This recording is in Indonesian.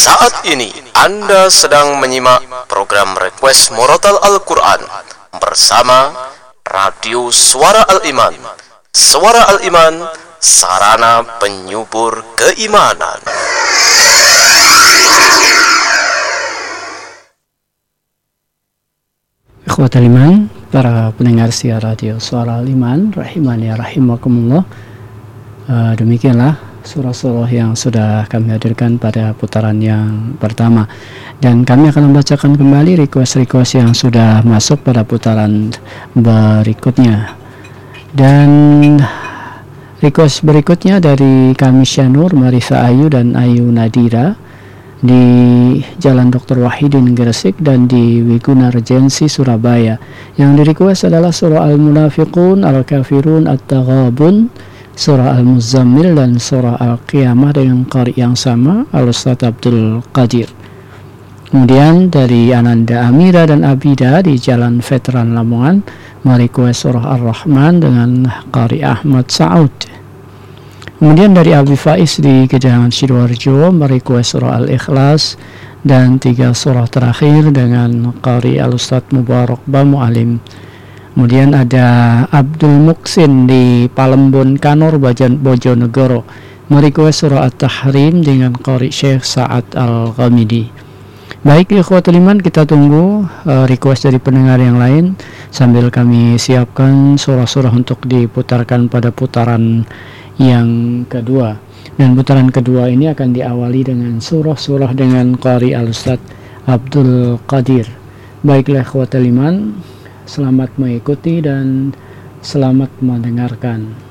Saat ini Anda sedang menyimak program Request Murotal Al-Quran bersama Radio Suara Al-Iman. Suara Al-Iman, sarana penyubur keimanan. Ikhwatal iman, para pendengar siar radio Suara Al-Iman, rahimani rahimakumullah. Demikianlah surah-surah yang sudah kami hadirkan pada putaran yang pertama, dan kami akan membacakan kembali request-request yang sudah masuk pada putaran berikutnya. Dan request berikutnya dari kami Syanur, Marisa Ayu, dan Ayu Nadira di Jalan Dr. Wahidin Gresik dan di Wiguna Regensi Surabaya. Yang di request adalah surah Al-Munafiqun, Al-Kafirun, At-Taghabun, surah Al-Muzammil, dan surah Al-Qiyamah dengan qari yang sama, Al-Ustadz Abdul Qadir. Kemudian dari Ananda Amira dan Abida di Jalan Veteran Lamongan merequest surah Ar-Rahman dengan qari Ahmad Saud. Kemudian dari Abi Faiz di Gedangan Sidoarjo merequest surah Al-Ikhlas dan 3 surah terakhir dengan qari Al-Ustadz Mubarak Bamu Alim. Kemudian ada Abdul Muksin di Palembon Kanor Bojonegoro merequest surah At-Tahrim dengan qari Syekh Sa'ad Al-Ghamidi. Baik ikhwatul iman, kita tunggu request dari pendengar yang lain sambil kami siapkan surah-surah untuk diputarkan pada putaran yang kedua. Dan putaran kedua ini akan diawali dengan surah-surah dengan qari Al-Ustadz Abdul Qadir. Baiklah ikhwatul iman, selamat mengikuti dan selamat mendengarkan.